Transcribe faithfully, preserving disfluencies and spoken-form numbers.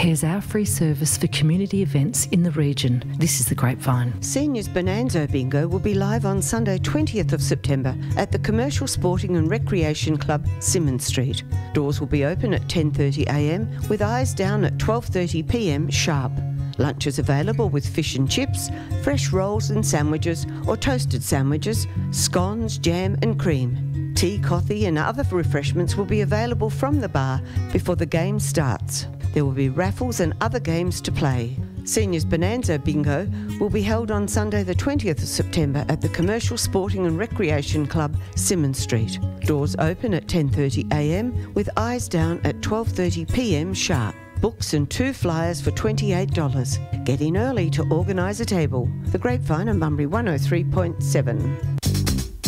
Here's our free service for community events in the region. This is the Grapevine. Seniors Bonanza Bingo will be live on Sunday twentieth of September at the Commercial Sporting and Recreation Club, Symonds Street. Doors will be open at ten thirty a m with eyes down at twelve thirty p m sharp. Lunch is available with fish and chips, fresh rolls and sandwiches or toasted sandwiches, scones, jam and cream. Tea, coffee and other refreshments will be available from the bar before the game starts. There will be raffles and other games to play. Seniors Bonanza Bingo will be held on Sunday the twentieth of September at the Commercial Sporting and Recreation Club, Symonds Street. Doors open at ten thirty a m with eyes down at twelve thirty p m sharp. Books and two flyers for twenty-eight dollars. Get in early to organise a table. The Grapevine and Bunbury one oh three point seven.